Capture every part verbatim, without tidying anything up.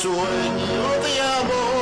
Sueño de amor.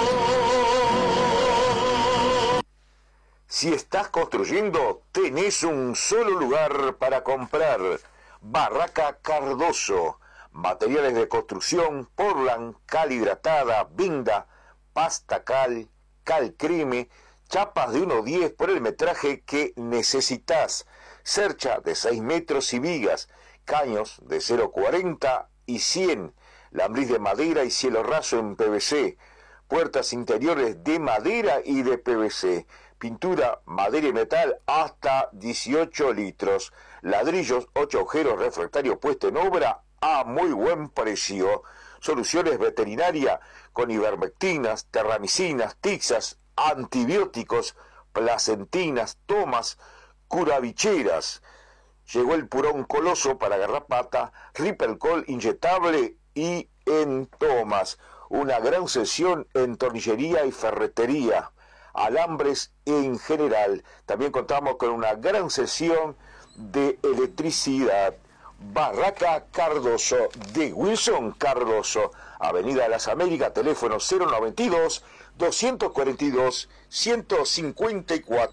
Si estás construyendo, tenés un solo lugar para comprar. Barraca Cardoso. Materiales de construcción, Portland, cal hidratada, vinda, pasta cal, cal creme, chapas de uno diez por el metraje que necesitas, cercha de seis metros y vigas, caños de cero cuarenta y cien, lambriz de madera y cielo raso en P V C, puertas interiores de madera y de P V C, pintura, madera y metal hasta dieciocho litros, ladrillos, ocho agujeros, refractario puesto en obra a muy buen precio. Soluciones veterinaria con ivermectinas, terramicinas, tixas, antibióticos, placentinas, tomas, curavicheras. Llegó el purón coloso para garrapata, Ripelcol inyectable y en tomas. Una gran sesión en tornillería y ferretería, alambres en general. También contamos con una gran sesión de electricidad. Barraca Cardoso, de Wilson Cardoso, Avenida de las Américas, teléfono cero noventa y dos, doscientos cuarenta y dos, ciento cincuenta y cuatro.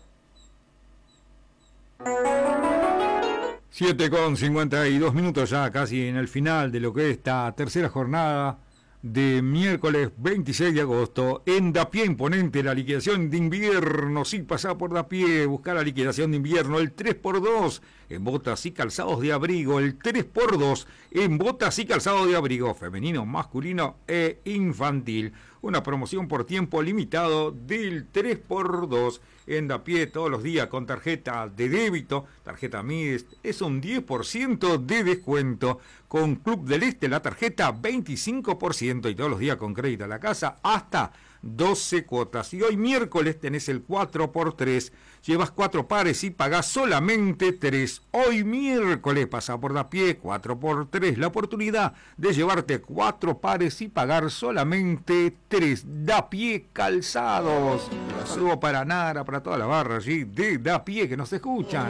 siete con cincuenta y dos minutos ya, casi en el final de lo que es esta tercera jornada de miércoles veintiséis de agosto. En Dapié imponente la liquidación de invierno. Si pasá por Dapié, buscar la liquidación de invierno, el tres por dos en botas y calzados de abrigo, el tres por dos en botas y calzados de abrigo, femenino, masculino e infantil. Una promoción por tiempo limitado del tres por dos en Dapié todos los días con tarjeta de débito, tarjeta Mides, es un diez por ciento de descuento. Con Club del Este la tarjeta veinticinco por ciento y todos los días con crédito a la casa hasta doce cuotas. Y hoy miércoles tenés el cuatro por tres, llevas cuatro pares y pagás solamente tres. Hoy miércoles pasa por Dapié, cuatro por tres, la oportunidad de llevarte cuatro pares y pagar solamente tres. Dapié Calzados. Un saludo para Nara, para toda la barra allí de Dapié que nos escuchan.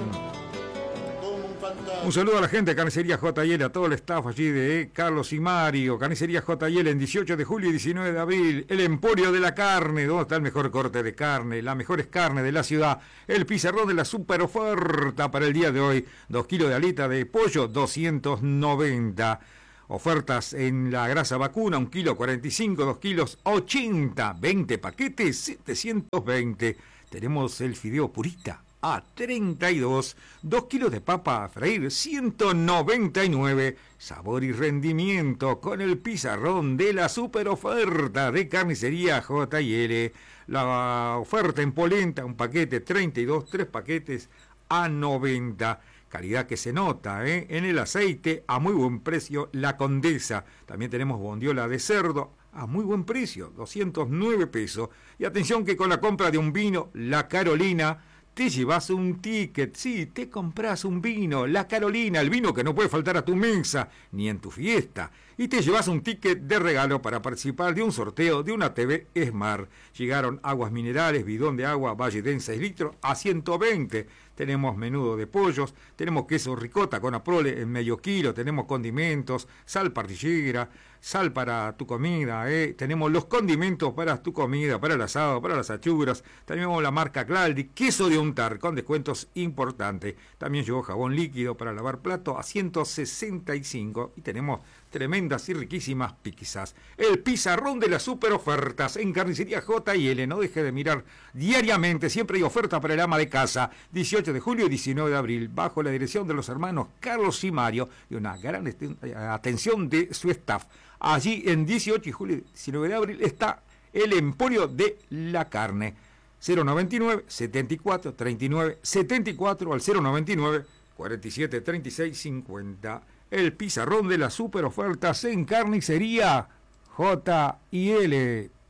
Un saludo a la gente de Carnicería J L, a todo el staff allí de Carlos y Mario. Carnicería J L en dieciocho de julio y diecinueve de abril. El Emporio de la Carne, donde está el mejor corte de carne, las mejores carnes de la ciudad. El pizarrón de la super oferta para el día de hoy. dos kilos de alita de pollo, doscientos noventa. Ofertas en la grasa vacuna, un kilo cuarenta y cinco, dos kilos ochenta. veinte paquetes, setecientos veinte. Tenemos el fideo purita a treinta y dos, dos kilos de papa a freír, ciento noventa y nueve, sabor y rendimiento con el pizarrón de la super oferta de Carnicería J L. La oferta en polenta, un paquete treinta y dos, tres paquetes a noventa. Calidad que se nota, ¿eh? En el aceite, a muy buen precio, La Condesa. También tenemos bondiola de cerdo, a muy buen precio, doscientos nueve pesos. Y atención que con la compra de un vino, La Carolina, te llevas un ticket, sí, te compras un vino, La Carolina, el vino que no puede faltar a tu mesa, ni en tu fiesta. Y te llevas un ticket de regalo para participar de un sorteo de una T V Smart. Llegaron aguas minerales, bidón de agua Valle Den seis litros a ciento veinte. Tenemos menudo de pollos, tenemos queso ricota con aprole en medio kilo, tenemos condimentos, sal parrillera, sal para tu comida, ¿eh? Tenemos los condimentos para tu comida, para el asado, para las achuras. Tenemos la marca Claldi, queso de untar con descuentos importantes. También llegó jabón líquido para lavar plato a ciento sesenta y cinco y tenemos tremendas y riquísimas pizzas. El pizarrón de las super ofertas en Carnicería J L. No deje de mirar diariamente, siempre hay oferta para el ama de casa. dieciocho de julio y diecinueve de abril, bajo la dirección de los hermanos Carlos y Mario y una gran atención de su staff. Allí en dieciocho de julio y diecinueve de abril está el Emporio de la Carne. cero noventa y nueve, setenta y cuatro, treinta y nueve, setenta y cuatro al cero noventa y nueve, cuarenta y siete, treinta y seis, cincuenta. El pizarrón de las super ofertas en Carnicería J L.